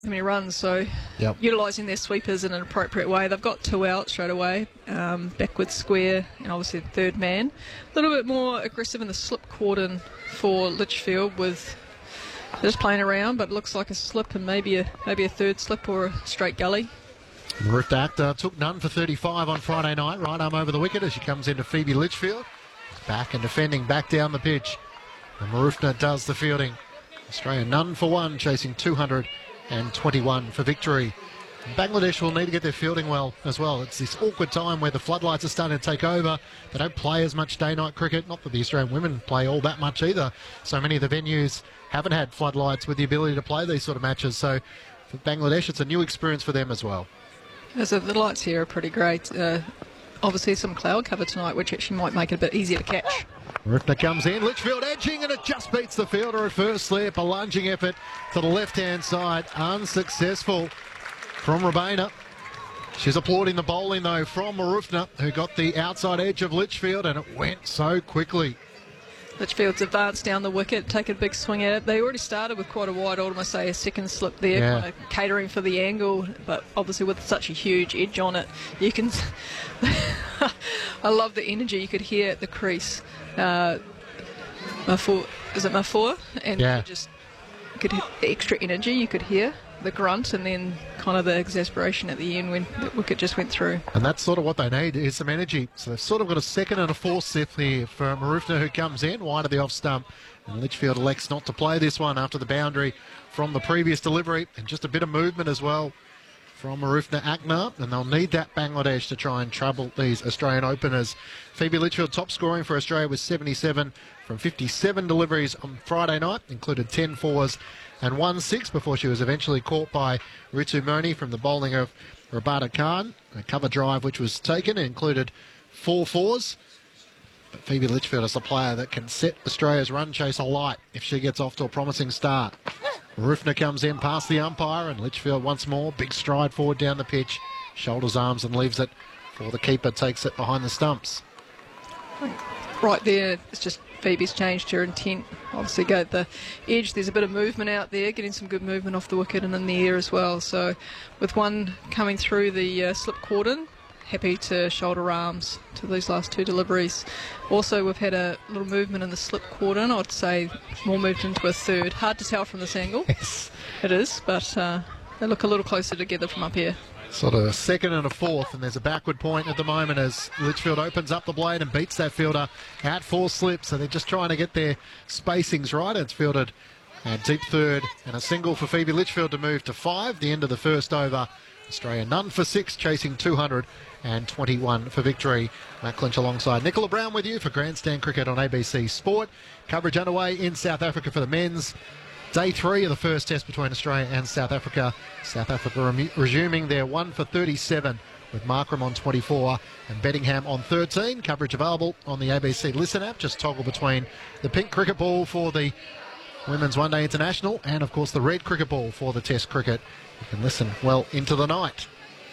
many runs, so utilising their sweepers in an appropriate way. They've got 2 out straight away, backwards square, and obviously the third man. A little bit more aggressive in the slip cordon for Litchfield, with just playing around, but it looks like a slip and maybe a third slip or a straight gully. Marufna took none for 35 on Friday night. Right arm over the wicket as she comes into Phoebe Litchfield. Back and defending, back down the pitch. And Marufna does the fielding. Australia none for 1, chasing 221 for victory. Bangladesh will need to get their fielding well as well. It's this awkward time where the floodlights are starting to take over. They don't play as much day-night cricket. Not that the Australian women play all that much either. So many of the venues haven't had floodlights with the ability to play these sort of matches. So for Bangladesh, it's a new experience for them as well. So the lights here are pretty great. Obviously some cloud cover tonight, which actually might make it a bit easier to catch. Marufna comes in, Litchfield edging, and it just beats the fielder at first slip. A lunging effort to the left-hand side, unsuccessful from Rabena. She's applauding the bowling, though, from Marufna, who got the outside edge of Litchfield, and it went so quickly. Litchfield's advanced down the wicket, taken a big swing at it. They already started with quite a wide, almost say a second slip there, kind of catering for the angle, but obviously with such a huge edge on it, you can... I love the energy you could hear at the crease. Mafua, is it Mafua? And you could hear the extra energy you could hear, the grunt, and then kind of the exasperation at the end when the wicket just went through. And that's sort of what they need, is some energy. So they've sort of got a second and a fourth slip here for Marufna, who comes in wide of the off stump. And Litchfield elects not to play this one after the boundary from the previous delivery, and just a bit of movement as well from Marufna Aknar, and they'll need that Bangladesh to try and trouble these Australian openers. Phoebe Litchfield top scoring for Australia was 77 from 57 deliveries on Friday night, included 10 fours and 1 6 before she was eventually caught by Ritu Moni from the bowling of Rabata Khan. A cover drive which was taken included 4 fours. But Phoebe Litchfield is a player that can set Australia's run chase alight if she gets off to a promising start. Marufna comes in past the umpire, and Litchfield once more, big stride forward down the pitch, shoulders arms and leaves it for the keeper, takes it behind the stumps. Right there, it's just Phoebe's changed her intent. Obviously go at the edge, there's a bit of movement out there, getting some good movement off the wicket and in the air as well. So with one coming through the slip cordon, happy to shoulder arms to these last 2 deliveries. Also, we've had a little movement in the slip cordon. I'd say more moved into a third. Hard to tell from this angle. Yes. It is, but they look a little closer together from up here. Sort of a second and a fourth, and there's a backward point at the moment as Litchfield opens up the blade and beats that fielder at 4 slips. So they're just trying to get their spacings right. It's fielded at deep third, and a single for Phoebe Litchfield to move to 5, the end of the first over. Australia none for 6, chasing 221 for victory. Matt Clinch alongside Nicola Brown with you for Grandstand Cricket on ABC Sport. Coverage underway in South Africa for the men's. Day 3 of the first test between Australia and South Africa. South Africa resuming their 1 for 37 with Markram on 24 and Bettingham on 13. Coverage available on the ABC Listen app. Just toggle between the pink cricket ball for the Women's One Day International and, of course, the red cricket ball for the Test cricket. You can listen well into the night.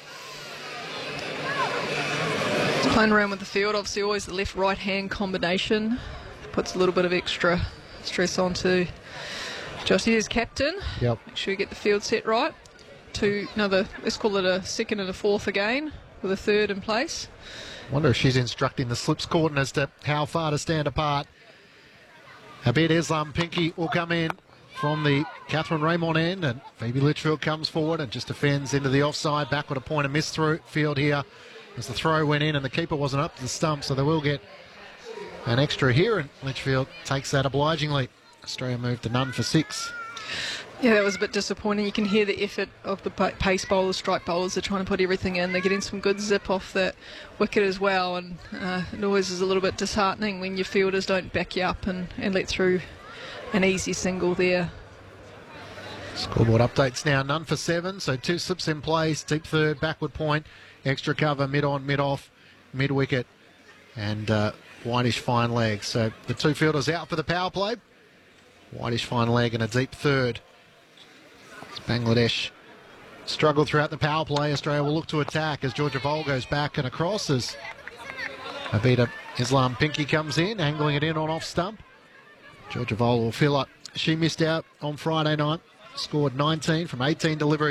Playing around with the field, obviously always the left-right hand combination. Puts a little bit of extra stress onto Josie as captain. Yep. Make sure you get the field set right. Let's call it a second and a fourth again, with a third in place. Wonder if she's instructing the slips cordon as to how far to stand apart. Abid Islam Pinky will come in from the Catherine Raymond end, and Phoebe Litchfield comes forward and just defends into the offside. Backward a point, a miss through field here as the throw went in and the keeper wasn't up to the stump, so they will get an extra here, and Litchfield takes that obligingly. Australia moved to none for 6. Yeah, that was a bit disappointing. You can hear the effort of the pace bowlers, strike bowlers. They're trying to put everything in. They're getting some good zip off that wicket as well, and it always is a little bit disheartening when your fielders don't back you up and let through an easy single there. Scoreboard updates now, none for 7, so 2 slips in place, deep third, backward point, extra cover, mid-on, mid-off, mid-wicket, and whitish fine leg. So the 2 fielders out for the power play. Whitish fine leg and a deep third. As Bangladesh struggle throughout the power play, Australia will look to attack as Georgia Vol goes back and across as Abida Islam Pinky comes in, angling it in on off stump. Georgia Vol will feel like she missed out on Friday night. scored 19 from 18 deliveries.